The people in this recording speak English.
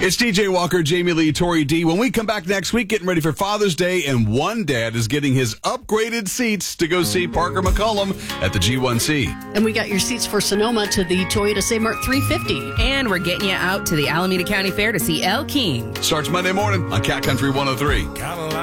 It's TJ Walker, Jamie Lee, Tori D. When we come back next week, getting ready for Father's Day, and one dad is getting his upgraded seats to go see Parker McCollum at the G1C. And we got your seats for Sonoma to the Toyota Save-Mart 350. And we're getting you out to the Alameda County Fair to see Elle King. Starts Monday morning on Cat Country 103.